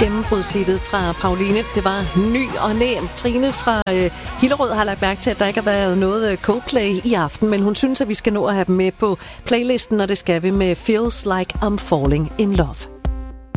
Gennembrudshittet fra Pauline. Det var Ny og Næ. Trine fra Hillerød har lagt mærke til, at der ikke har været noget Coldplay i aften, men hun synes, at vi skal nå at have dem med på playlisten, og det skal vi med Feels Like I'm Falling in Love.